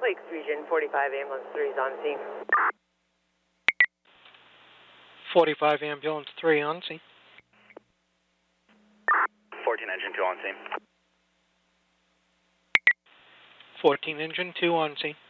Lakes Region, 45 Ambulance 3 is on scene. 45 Ambulance 3 on scene. 14 Engine 2 on scene. 14 Engine 2 on scene.